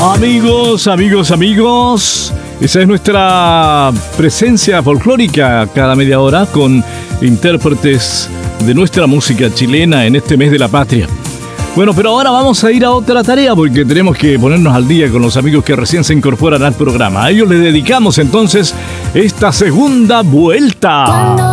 Amigos, esa es nuestra presencia folclórica cada media hora con intérpretes de nuestra música chilena en este mes de la patria. Bueno, pero ahora vamos a ir a otra tarea porque tenemos que ponernos al día con los amigos que recién se incorporan al programa. A ellos les dedicamos entonces esta segunda vuelta.